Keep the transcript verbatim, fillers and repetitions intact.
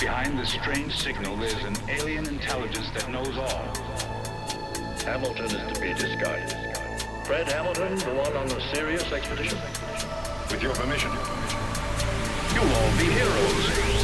Behind this strange signal, there's an alien intelligence that knows all. Hamilton is to be disguised. Fred Hamilton, the one on the Sirius expedition? With your permission. You'll all be heroes.